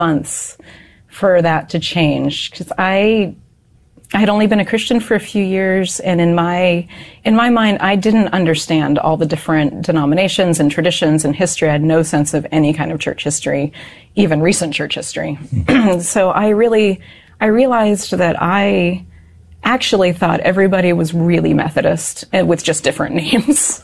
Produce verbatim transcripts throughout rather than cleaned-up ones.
months for that to change, because I I had only been a Christian for a few years, and in my in my mind, I didn't understand all the different denominations and traditions and history. I had no sense of any kind of church history, even recent church history. So I really, I realized that I actually thought everybody was really Methodist, and with just different names.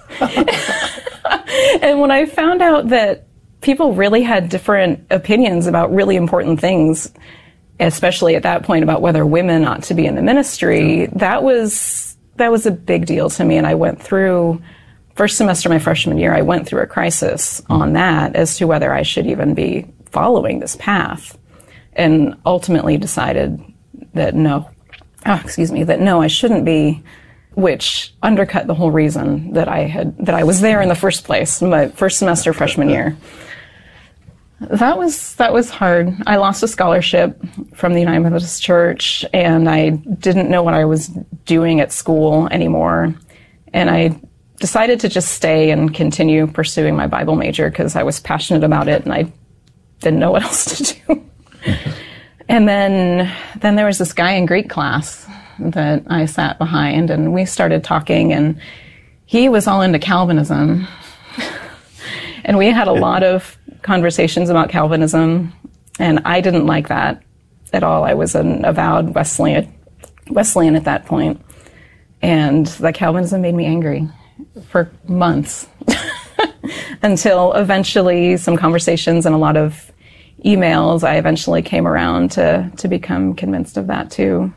And when I found out that people really had different opinions about really important things, especially at that point about whether women ought to be in the ministry, that was that was a big deal to me. And I went through, first semester of my freshman year, I went through a crisis on that as to whether I should even be following this path, and ultimately decided that no, oh, excuse me, that no, I shouldn't be, which undercut the whole reason that I had that I was there in the first place, my first semester freshman year. That was that was hard. I lost a scholarship from the United Methodist Church, and I didn't know what I was doing at school anymore. And I decided to just stay and continue pursuing my Bible major because I was passionate about it, and I didn't know what else to do. And then then there was this guy in Greek class that I sat behind, and we started talking, and he was all into Calvinism. And we had a lot of conversations about Calvinism, and I didn't like that at all. I was an avowed Wesleyan, Wesleyan at that point, and the Calvinism made me angry for months until eventually some conversations and a lot of emails, I eventually came around to, to become convinced of that too.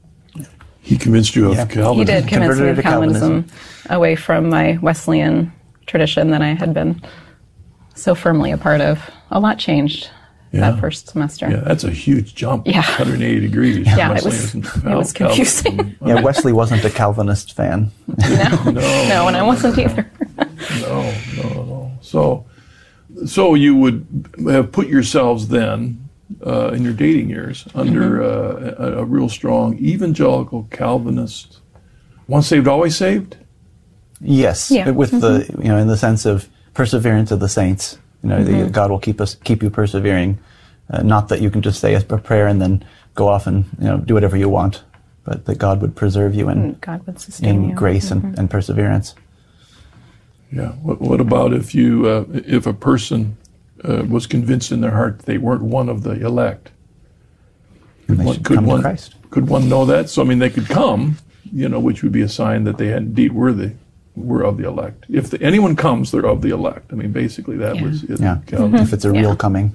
He convinced you of yeah. Calvinism? He did convince me of Calvinism, Calvinism away from my Wesleyan tradition that I had been so firmly a part of. A lot changed yeah. that first semester. Yeah, that's a huge jump. Yeah. one hundred eighty degrees. Yeah, it was, it was confusing. Yeah, Wesley wasn't a Calvinist fan. No, no, no, and I wasn't either. no, no, no. So, so you would have put yourselves then, uh, in your dating years, under mm-hmm. uh, a, a real strong evangelical Calvinist, once saved, always saved? Yes, yeah. with mm-hmm. the, you know, in the sense of perseverance of the saints. You know, mm-hmm. the, God will keep us, keep you persevering. Uh, not that you can just say a prayer and then go off and, you know, do whatever you want, but that God would preserve you in, God would sustain in you. grace mm-hmm. and, and perseverance. Yeah. What, what about if you, uh, if a person uh, was convinced in their heart that they weren't one of the elect? And they one, should could come one, to Christ. Could one know that? So, I mean, they could come, you know, which would be a sign that they had indeed were the, were of the elect. If the, anyone comes, they're of the elect. I mean, basically that yeah. was it. Yeah, mm-hmm. if it's a yeah. real coming.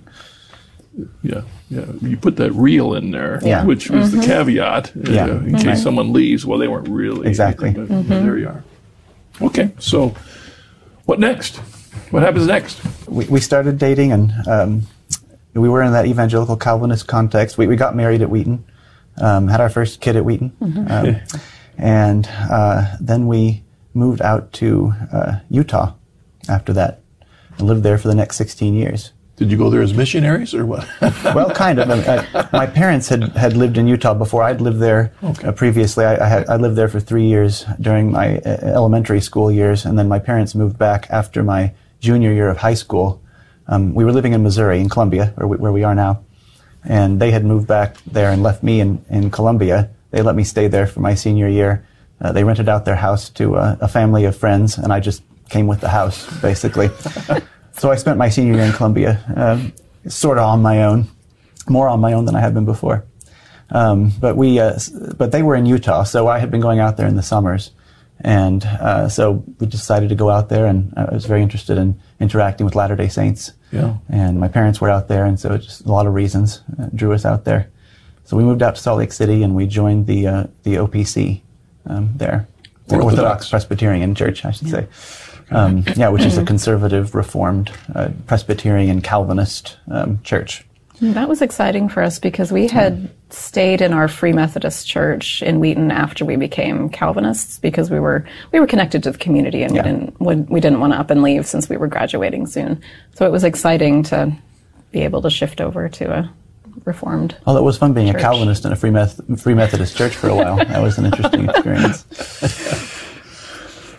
Yeah, yeah. You put that real in there, Yeah. which was mm-hmm. the caveat, Yeah. uh, in Mm-hmm. case someone leaves. Well, they weren't really. Exactly. But mm-hmm. there you are. Okay, so what next? What happens next? We, we started dating, and um, we were in that evangelical Calvinist context. We, we got married at Wheaton, um, had our first kid at Wheaton, mm-hmm. um, and uh, then we moved out to uh, Utah after that and lived there for the next sixteen years. Did you go there as missionaries or what? Well, kind of. I, I, my parents had, had lived in Utah before. I'd lived there okay. uh, previously. I, I, had, I lived there for three years during my uh, elementary school years, and then my parents moved back after my junior year of high school. Um, we were living in Missouri, in Columbia, where we, where we are now, and they had moved back there and left me in, in Columbia. They let me stay there for my senior year. Uh, they rented out their house to a, a family of friends, and I just came with the house, basically. So I spent my senior year in Columbia, um, sort of on my own, more on my own than I had been before. Um, but we, uh, but they were in Utah, so I had been going out there in the summers, and uh, so we decided to go out there. And I was very interested in interacting with Latter-day Saints. Yeah. And my parents were out there, and so just a lot of reasons uh, drew us out there. So we moved out to Salt Lake City, and we joined the uh, the O P C um, there, the Orthodox. Orthodox Presbyterian Church, I should yeah. say. Um, yeah, which is a conservative, Reformed, uh, Presbyterian, Calvinist um, church. That was exciting for us because we had stayed in our Free Methodist church in Wheaton after we became Calvinists because we were we were connected to the community and Yeah. we didn't we, we didn't want to up and leave since we were graduating soon. So it was exciting to be able to shift over to a Reformed. Well, it was fun being church. a Calvinist in a Free, Meth- Free Methodist church for a while. That was an interesting experience.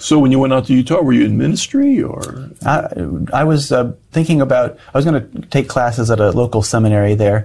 So when you went out to Utah, were you in ministry or? I, I was uh, thinking about, I was going to take classes at a local seminary there,